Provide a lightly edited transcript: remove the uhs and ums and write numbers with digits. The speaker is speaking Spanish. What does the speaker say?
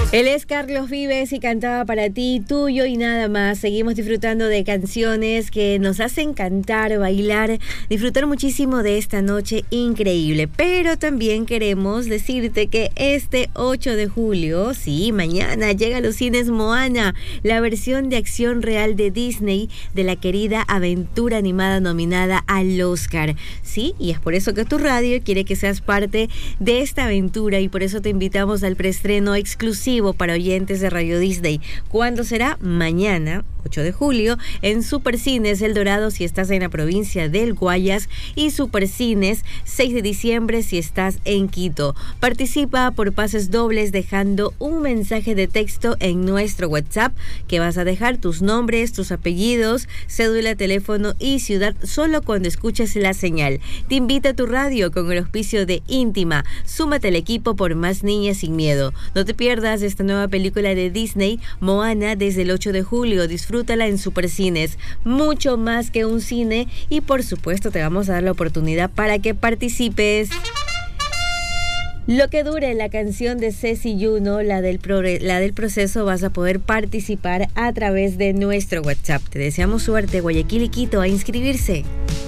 Él es Carlos Vives y cantaba para ti, tuyo y nada más. Seguimos disfrutando de canciones que nos hacen cantar, bailar, disfrutar muchísimo de esta noche increíble. Pero también queremos decirte que este 8 de julio, sí, mañana llega a los cines Moana, la versión de acción real de Disney de la querida aventura animada nominada al Oscar. Sí, y es por eso que tu radio quiere que seas parte de esta aventura y por eso te invitamos al preestreno exclusivo para oyentes de Radio Disney. ¿Cuándo será? Mañana, 8 de julio, en Supercines El Dorado si estás en la provincia del Guayas y Supercines 6 de diciembre si estás en Quito. Participa por pases dobles dejando un mensaje de texto en nuestro WhatsApp que vas a dejar tus nombres, tus apellidos, cédula, teléfono y ciudad solo cuando escuches la señal. Te invita a tu radio con el auspicio de Íntima. Súmate al equipo por Más Niñas Sin Miedo. No te pierdas esta nueva película de Disney, Moana, desde el 8 de julio. Disfrútala en Supercines. Mucho más que un cine y por supuesto te vamos a dar la oportunidad para que participes. Lo que dure la canción de Ceci Juno, la del proceso, vas a poder participar a través de nuestro WhatsApp. Te deseamos suerte, Guayaquil y Quito, a inscribirse.